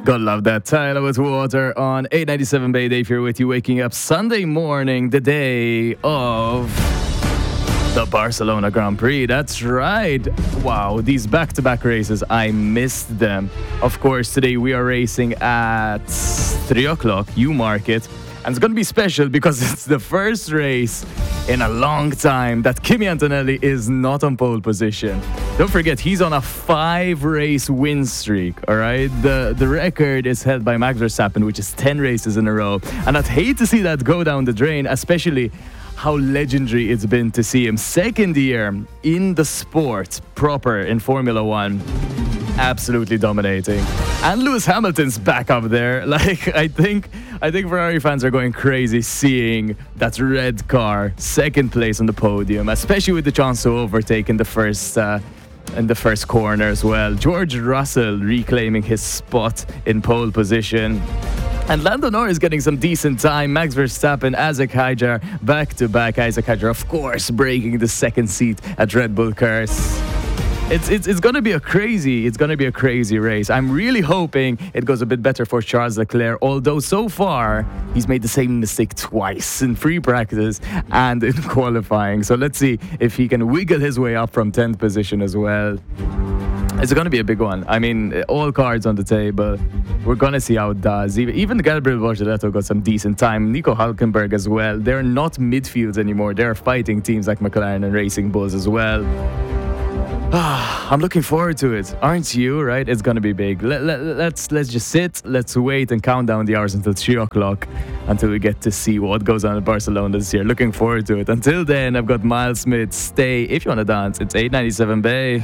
Gotta love that. Tyler with Water on 897 Bay. Dave here with you, waking up Sunday morning, the day of the Barcelona Grand Prix. That's right. Wow, these back-to-back races, I missed them. Of course, today we are racing at 3 o'clock. You mark it. And it's going to be special because it's the first race in a long time that Kimi Antonelli is not on pole position. Don't forget, he's on a 5-race win streak, all right? The record is held by Max Verstappen, which is 10 races in a row. And I'd hate to see that go down the drain, especially how legendary it's been to see him. Second year in the sport, proper in Formula One. Absolutely dominating. And Lewis Hamilton's back up there. Like, I think Ferrari fans are going crazy seeing that red car second place on the podium, especially with the chance to overtake in the first corner as well. George Russell reclaiming his spot in pole position. And Lando Norris getting some decent time. Max Verstappen, Isaac Hadjar, back-to-back. Isaac Hadjar, of course, breaking the second seat at Red Bull Curse. It's gonna be a crazy race. I'm really hoping it goes a bit better for Charles Leclerc, although so far he's made the same mistake twice in free practice and in qualifying. So let's see if he can wiggle his way up from 10th position as well. It's going to be a big one. I mean, all cards on the table. We're going to see how it does. Even Gabriel Bortoleto got some decent time. Nico Hülkenberg as well. They're not midfields anymore. They're fighting teams like McLaren and Racing Bulls as well. I'm looking forward to it. Aren't you, right? It's going to be big. Let's just sit. Let's wait and count down the hours until 3 o'clock until we get to see what goes on at Barcelona this year. Looking forward to it. Until then, I've got Miles Smith. Stay. If you want to dance, it's 897 Bay.